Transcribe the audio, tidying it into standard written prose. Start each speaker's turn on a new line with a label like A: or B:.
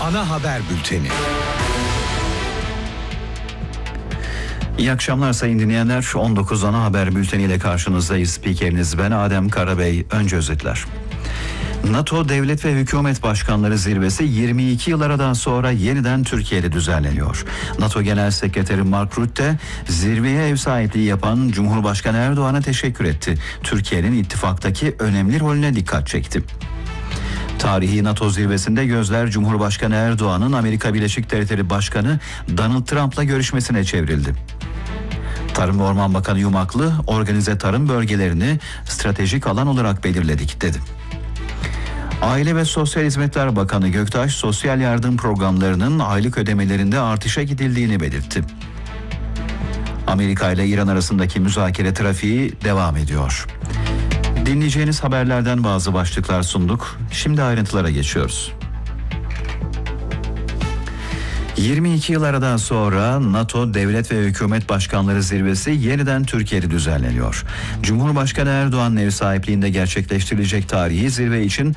A: Ana haber bülteni.
B: İyi akşamlar sayın dinleyenler. 19 ana haber bülteniyle karşınızdayız. Spikeriniz ben Adem Karabey. Önce özetler. NATO Devlet ve Hükümet Başkanları Zirvesi 22 yıl aradan sonra yeniden Türkiye'de düzenleniyor. NATO Genel Sekreteri Mark Rutte zirveye ev sahipliği yapan Cumhurbaşkanı Erdoğan'a teşekkür etti. Türkiye'nin ittifaktaki önemli rolüne dikkat çekti. Tarihi NATO zirvesinde gözler Cumhurbaşkanı Erdoğan'ın Amerika Birleşik Devletleri Başkanı Donald Trump'la görüşmesine çevrildi. Tarım ve Orman Bakanı Yumaklı, organize tarım bölgelerini stratejik alan olarak belirledik dedi. Aile ve Sosyal Hizmetler Bakanı Göktaş, sosyal yardım programlarının aylık ödemelerinde artışa gidildiğini belirtti. Amerika ile İran arasındaki müzakere trafiği devam ediyor. Dinleyeceğiniz haberlerden bazı başlıklar sunduk. Şimdi ayrıntılara geçiyoruz. 22 yıl aradan sonra NATO Devlet ve Hükümet Başkanları Zirvesi yeniden Türkiye'de düzenleniyor. Cumhurbaşkanı Erdoğan'ın ev sahipliğinde gerçekleştirilecek tarihi zirve için